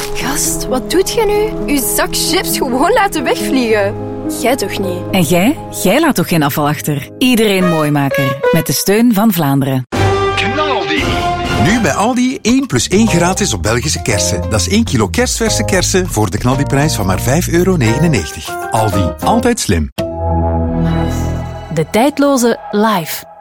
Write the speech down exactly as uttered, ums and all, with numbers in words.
Gast, wat doet je nu? Uw zak chips gewoon laten wegvliegen. Jij toch niet? En jij? Jij laat toch geen afval achter? Iedereen Mooimaker. Met de steun van Vlaanderen. Knaldi. Nu bij Aldi één plus één gratis op Belgische kersen. Dat is één kilo kerstverse kersen voor de Knaldi-prijs van maar vijf euro negenennegentig. Aldi, altijd slim. De tijdloze live.